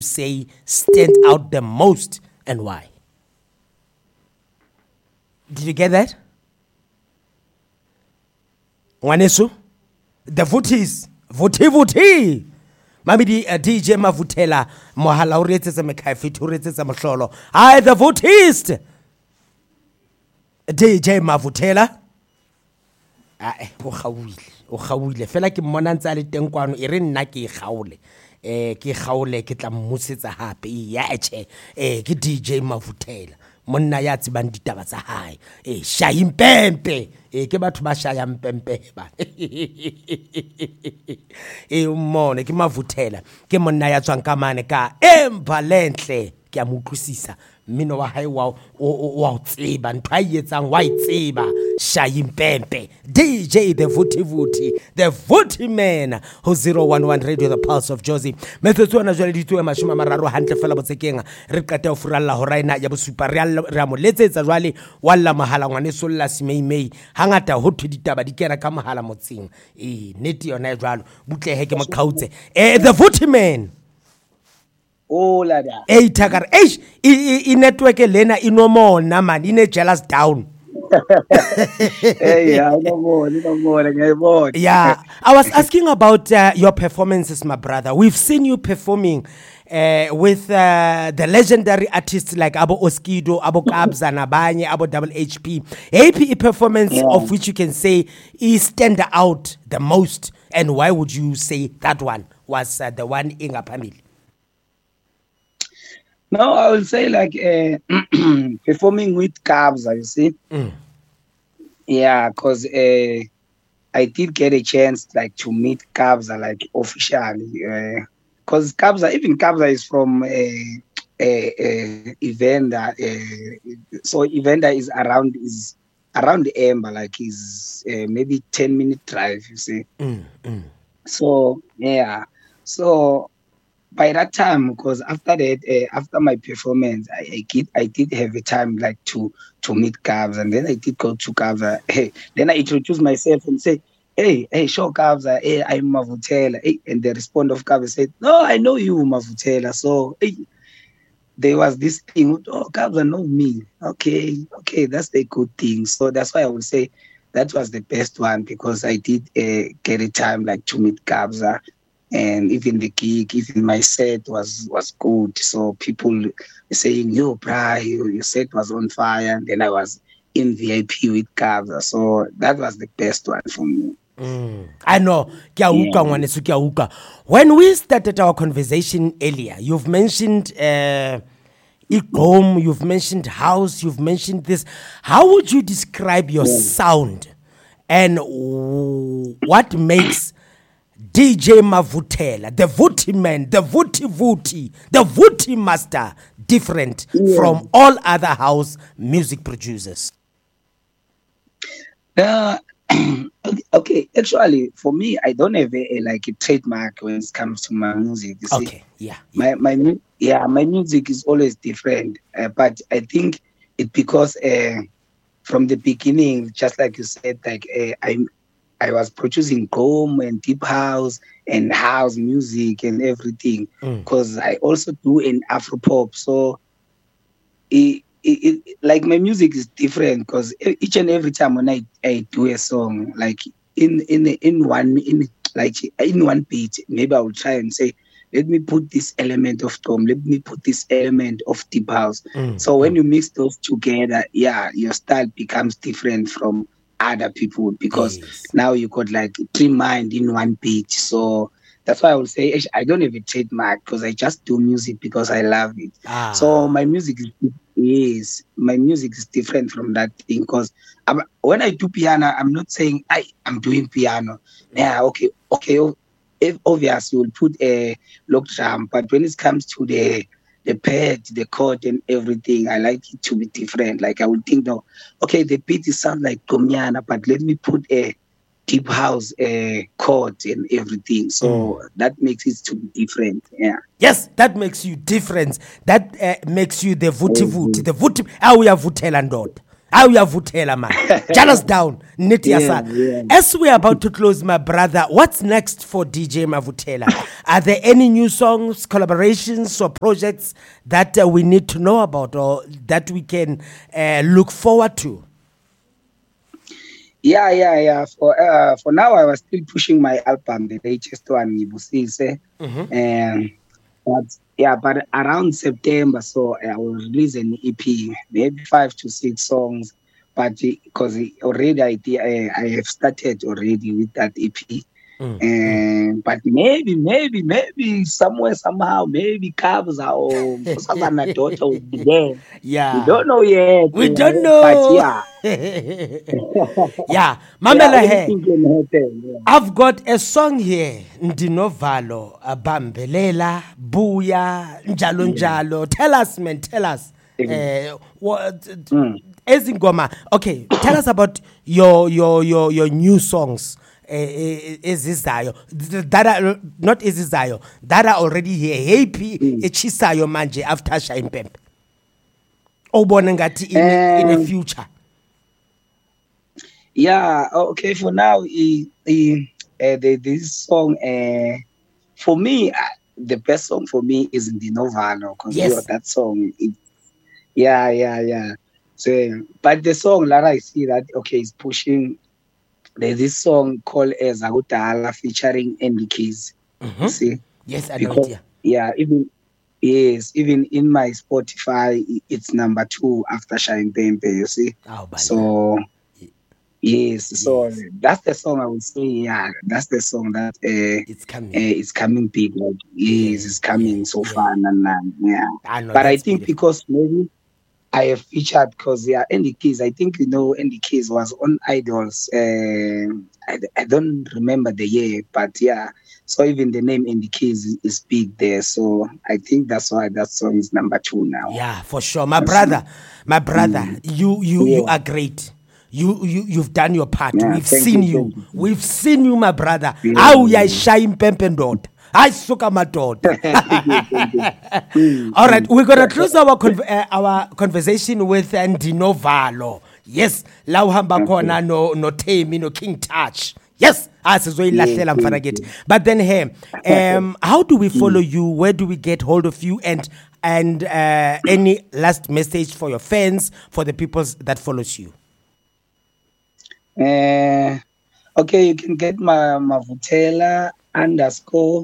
say stand out the most and why? Did you get that? Ngwaneso, the voties, voti. Mami DJ Mavutela, mohala o retsetsa mekhaefete o retsetsa mohlolo. I the votist. DJ Mavutela. O gawile fela ke mmona ntse a le teng kwano e re nna ke gaole ke tla mmusetsa hape ya che ke DJ Mavutela monna ya tsebang ditaba tsa hae shayimpempe ke batho ba shayang pempe ba mmone ke Mavutela ke monna ya tswang ka mane ka embalentle ke a motlisisa mmino wa hae wa tseba ntwa yetsang wa itseba shayimpempe DJ the Vuti man ho 011 radio the pulse of Josie metsotso ana jwale ditwe mashoma mararo hantle fela botsekeng re qeta ho furalla ho raina ya bosupa re mo letsetsa jwale walla mahala ngwane solla simei hangata ho thwe ditaba di kena ka mahala motseng neti yona jwalo butlehe ke moqhautse the Vuti man. Oh la da. Takar I network lena inomona man ine jealous down. Yeah, no more. Yeah, I was asking about your performances, my brother. We've seen you performing with the legendary artists like Abo Oskido, Abo Kabza, Nabanye, Abo Double HP. AP performance of which you can say is stand out the most. And why would you say that one was the one in a family? No, I would say like performing with Kabza, you see. Yeah, because I did get a chance like to meet Kabza like officially. Because Kabza is from Evander. So Evander is around Emba, like is maybe 10-minute drive, you see. So yeah, so by that time, because after that, after my performance, I did have a time like to meet Kabza, and then I did go to Kabza. Then I introduced myself and say, hey, show Kabza, hey, I'm Mavutela. Hey, and the response of Kabza said, no, I know you, Mavutela. So there was this thing, oh, Kabza know me. Okay, that's the good thing. So that's why I would say that was the best one, because I did get a time like to meet Kabza. And even the gig, even my set was good. So people saying, yo, brah, your set was on fire. And then I was in VIP with Kabza. So that was the best one for me. I know. When we started our conversation earlier, you've mentioned Igom, you've mentioned house, you've mentioned this. How would you describe your sound? And what makes DJ Mavutela, the Vuti man, the Vuti, the Vuti master, different from all other house music producers? Okay, actually, for me, I don't have a trademark when it comes to my music. You see? Okay, yeah. My music is always different, but I think it because from the beginning, just like you said, like I was producing Gqom and deep house and house music and everything, because I also do an Afro pop. So it like my music is different, because each and every time when I do a song, like in one beat, maybe I will try and say, let me put this element of Gqom, let me put this element of deep house. So when you mix those together, your style becomes different from other people, because now you got like 3 minds in one beat. So that's why I would say I don't have a trademark, because I just do music because I love it. So my music is different from that thing, because when I do piano, I'm not saying I'm doing piano. Yeah, okay. If obviously you'll put a log drum, but when it comes to the pad, the chord and everything, I like it to be different. Like I would think, no, okay, the beat is sound like Gomiana, but let me put a deep house chord and everything. So that makes it to be different. Yeah. Yes, that makes you different. That makes you the Vuti. The Vuti. We are Vutela Ndod. How you vutela, man? Jot us down. Yeah. As we are about to close, my brother, what's next for DJ Mavutela? Are there any new songs, collaborations, or projects that we need to know about or that we can look forward to? Yeah. For now, I was still pushing my album, the latest one, Ibusise. But around September, so I will release an EP, maybe 5 to 6 songs. But because already I have started already with that EP. But maybe somewhere, somehow, maybe Cavs or Savannah daughter will be there. Yeah. We don't know yet. We don't know. But yeah. Mamela anything can happen. I've got a song here, Ndinovalo, Bambelela, Buya, Njalo. Tell us, man, tell us. What Ezingoma. Okay, tell us about your new songs. Ezizayo that are not Ezizayo that are already here. Happy echisayo manje after Shine Pempe. Obona ngathi in the future. Yeah, okay, for now this song for me the best song for me is Ndinovalo, because that song yeah. So but the song that I see that is pushing. There's this song called Zakudala featuring Andy Keys. Mm-hmm. See? Yes, I know it. Yeah, even in my Spotify, it's number 2 after Shine Pempe, you see? So that's the song I would say. Yeah, that's the song that it's coming big. Like, it's coming so fun and but I think because maybe I have featured because Andy Keys. I think Andy Keys was on Idols. I don't remember the year, but so even the name Andy Keys is big there. So I think that's why that song is number 2 now. Yeah, for sure, my brother. You are great. You've done your part. We've seen you. We've seen you, my brother. How you shine Pempendot. I suka madod. All right, we're gonna close our conversation with Ndinovalo. Yes, la uhamba khona no Temi no King Touch. Yes, asizoyilahlela mfana. But then how do we follow you? Where do we get hold of you? And any last message for your fans, for the people that follows you? Okay, you can get my Mavutela _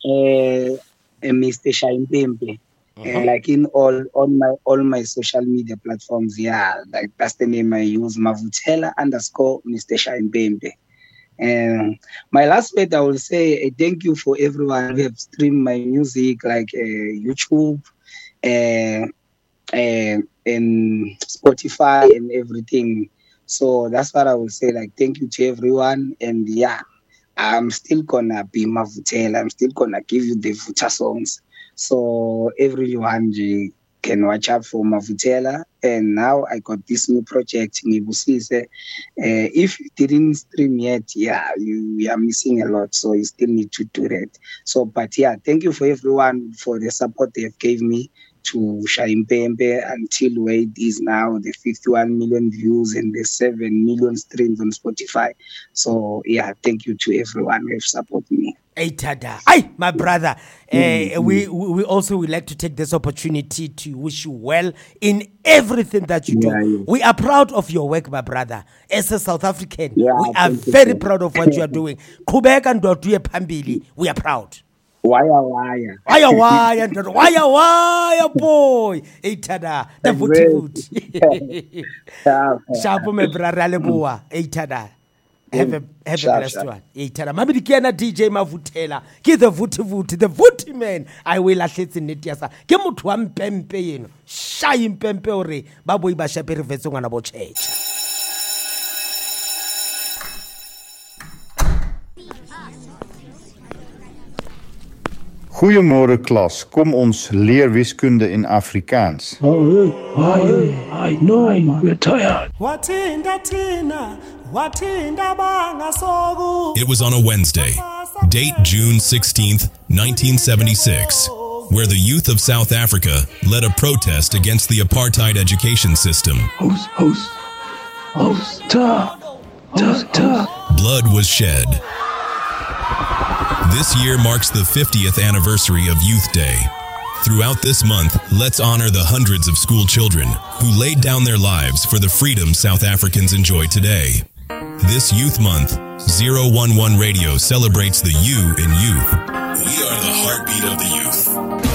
Mr. Shine Pempe. Like in all my social media platforms, like that's the name I use, Mavutela _ Mr. Shine Pempe. My last word I will say thank you for everyone who have streamed my music, like YouTube and Spotify and everything. So that's what I will say, like thank you to everyone, and I'm still gonna be Mavutela. I'm still gonna give you the Vuta songs. So everyone can watch out for Mavutela. And now I got this new project in Ibusise. If you didn't stream yet, you are missing a lot. So you still need to do that. So, but thank you for everyone for the support they have gave me to Shine Pempe until where it is now, the 51 million views and the 7 million streams on Spotify. So thank you to everyone who have supported me. Hey Tada, ay, my brother. We also would like to take this opportunity to wish you well in everything that you do. We are proud of your work, my brother. As a South African, we are very proud of what you are doing. Kubeka ndotuye phambili. We are proud. Wire, boy. Hey Tada, the vuti. Shapo me brother leboa. Hey Tada. Have a blessed one. Ithana mami dikiana DJ Mavutela. Ke the vuti man. I will atletse nnete ya sa. Ke motho wa mpempe yeno. Shine mpempe ore ba boyi ba shape re vetse ngwana bo checha. Goeiemôre klas, kom ons leer wiskunde in Afrikaans. I know, we're tired. It was on a Wednesday, date June 16th, 1976, where the youth of South Africa led a protest against the apartheid education system. Blood was shed. This year marks the 50th anniversary of Youth Day. Throughout this month, let's honor the hundreds of school children who laid down their lives for the freedom South Africans enjoy today. This Youth Month, 011 Radio celebrates the you in youth. We are the heartbeat of the youth.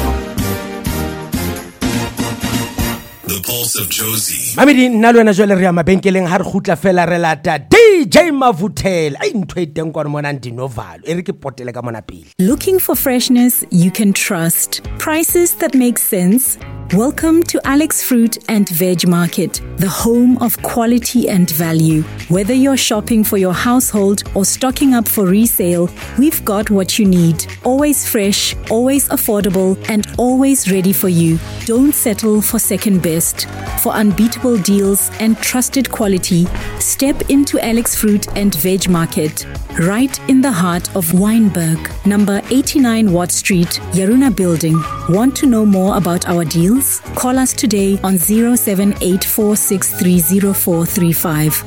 The Pulse of Josie. Mamedi nna le wena jwale re ya mabenkeleng ha re khutla fela re lata DJ Mavuthela ai ntho e teng kwa mona ndinovalo e re ke potele ka mona pele. Looking for freshness you can trust, prices that make sense. Welcome to Alex Fruit and Veg Market, the home of quality and value. Whether you're shopping for your household or stocking up for resale, we've got what you need. Always fresh, always affordable, and always ready for you. Don't settle for second best. For unbeatable deals and trusted quality, step into Alex Fruit and Veg Market, right in the heart of Wynberg, number 89 Watt Street, Yaruna Building. Want to know more about our deals? Call us today on 0784630435.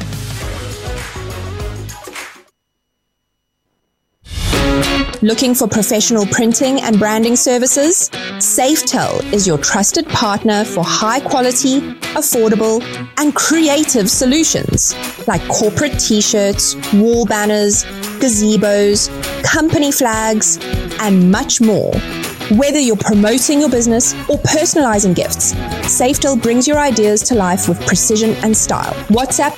Looking for professional printing and branding services? Safetel is your trusted partner for high quality, affordable, and creative solutions like corporate t-shirts, wall banners, gazebos, company flags, and much more. Whether you're promoting your business or personalizing gifts, Safetel brings your ideas to life with precision and style. WhatsApp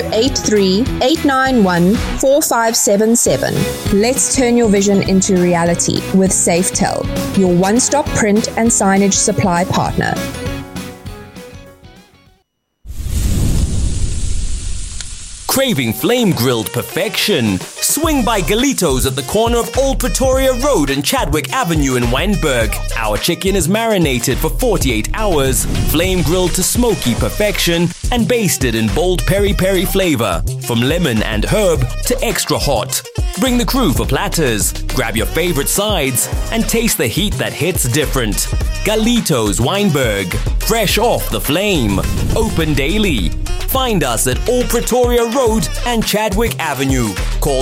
083-891-4577. Let's turn your vision into reality with Safetel, your one-stop print and signage supply partner. Craving flame-grilled perfection? Swing by Galitos at the corner of Old Pretoria Road and Chadwick Avenue in Wynberg. Our chicken is marinated for 48 hours, flame-grilled to smoky perfection, and basted in bold peri-peri flavor, from lemon and herb to extra hot. Bring the crew for platters, grab your favorite sides, and taste the heat that hits different. Galitos Wynberg, fresh off the flame, open daily. Find us at Old Pretoria Road and Chadwick Avenue. Call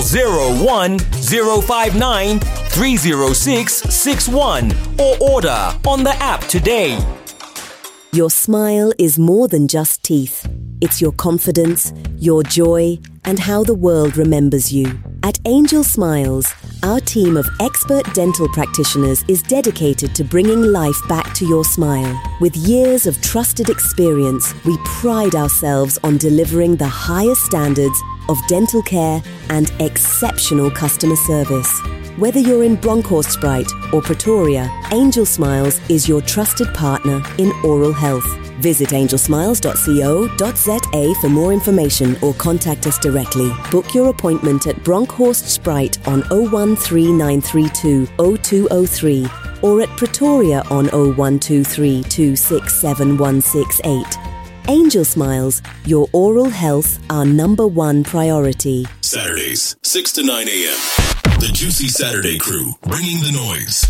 01-059-306-61 or order on the app today. Your smile is more than just teeth. It's your confidence, your joy, and how the world remembers you. At Angel Smiles, our team of expert dental practitioners is dedicated to bringing life back to your smile. With years of trusted experience, we pride ourselves on delivering the highest standards of dental care and exceptional customer service. Whether you're in Bronkhorstspruit or Pretoria, Angel Smiles is your trusted partner in oral health. Visit angelsmiles.co.za for more information or contact us directly. Book your appointment at Bronkhorstspruit on 013932 0203 or at Pretoria on 0123 267168. Angel Smiles, your oral health, our number one priority. Saturdays, 6 to 9 a.m. The Juicy Saturday Crew, bringing the noise.